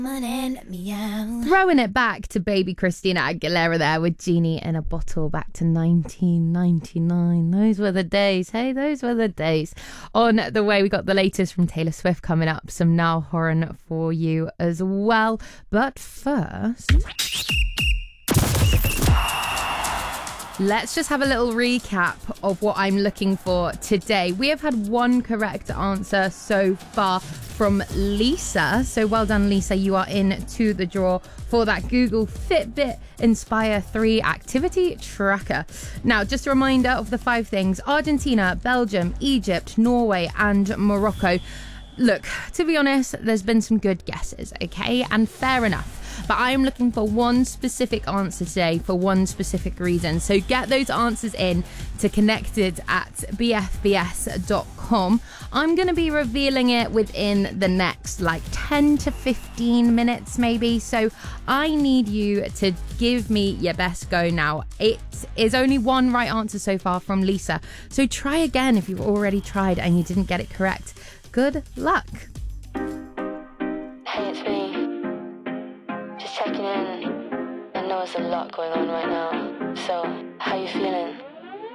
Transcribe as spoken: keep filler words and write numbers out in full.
Throwing it back to baby Christina Aguilera there with Genie in a Bottle back to nineteen ninety-nine. Those were the days. Hey, those were the days. On the way, we got the latest from Taylor Swift coming up. Some Niall Horan for you as well. But first, let's just have a little recap of what I'm looking for today. We have had one correct answer so far from Lisa. So well done, Lisa. You are in to the draw for that Google Fitbit Inspire three activity tracker. Now, just a reminder of the five things: Argentina, Belgium, Egypt, Norway, and Morocco. Look, to be honest, there's been some good guesses, okay? And fair enough. But I am looking for one specific answer today for one specific reason. So get those answers in to connected at b f b s dot com. I'm going to be revealing it within the next like ten to fifteen minutes maybe. So I need you to give me your best go now. It is only one right answer so far from Lisa. So try again if you've already tried and you didn't get it correct. Good luck. Hey, it's me. Just checking in. I know there's a lot going on right now. So, how you feeling?